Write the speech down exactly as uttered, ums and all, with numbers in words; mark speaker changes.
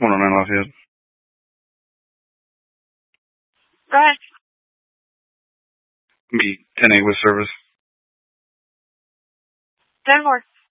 Speaker 1: one oh nine Lafayette.
Speaker 2: Go ahead.
Speaker 1: Be ten eight with service.
Speaker 2: ten four.